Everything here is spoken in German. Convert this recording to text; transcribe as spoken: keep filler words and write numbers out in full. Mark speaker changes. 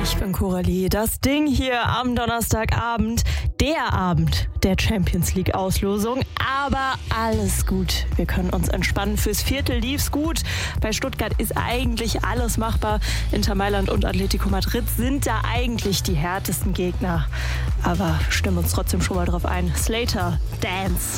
Speaker 1: Ich bin Coralie. Das Ding hier am Donnerstagabend, der Abend der Champions League Auslosung. Aber alles gut. Wir können uns entspannen. Fürs Viertel lief's gut. Bei Stuttgart ist eigentlich alles machbar. Inter Mailand und Atletico Madrid sind da eigentlich die härtesten Gegner. Aber wir stimmen uns trotzdem schon mal drauf ein. Slater, Dance.